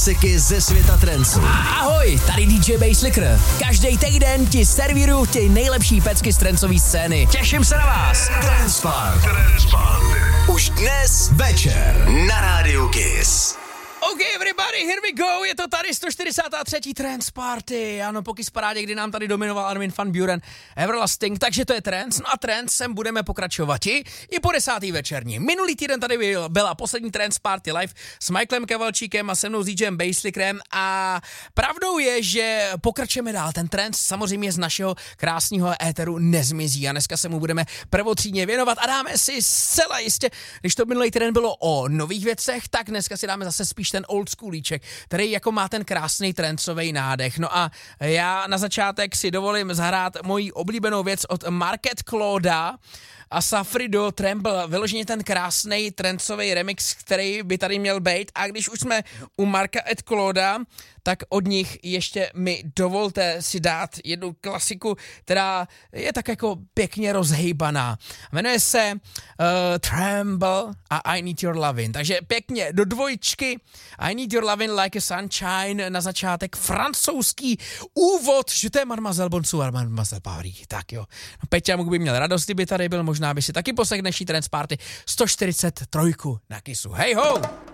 Klasiky ze světa trancu. Ahoj, tady DJ Basslicker. Každý týden ti servíruju ty nejlepší pecky z trancové scény. Těším se na vás. Transport. Už dnes večer na Rádiu Kiss. OK, everybody, here we go, je to tady 143. Trance Party, ano, po Kiss parádě, kdy nám tady dominoval Armin van Buuren Everlasting, takže to je trance, no a trancem budeme pokračovat i po 10. večerní. Minulý týden tady byla poslední Trance Party live s Michaelem Kavalčíkem a se mnou s DJem Basslickerem a pravdou je, že pokračujeme dál, ten trance samozřejmě z našeho krásného éteru nezmizí a dneska se mu budeme prvotřídně věnovat a dáme si zcela jistě, když to minulý týden bylo o nových věcech, tak dneska si dáme zase spíš ten old schoolíček, který jako má ten krásný trancový nádech. No a já na začátek si dovolím zahrát moji oblíbenou věc od Market Clauda a Safrido Tremble, vyloženě ten krásný trancový remix, který by tady měl být. A když už jsme u Marka et Clauda, tak od nich ještě mi dovolte si dát jednu klasiku, která je tak jako pěkně rozhejbaná. Jmenuje se Tremble a I Need Your Lovin'. Takže pěkně do dvojčky I Need Your Lovin' Like a Sunshine na začátek francouzský úvod, že to je Mademoiselle Bonsoir a Mademoiselle Paris. Tak jo. No, Peťa by měl radost, kdyby tady byl, možná by si taky poslech dnešní Trance Party 143 na Kissu. Hej ho!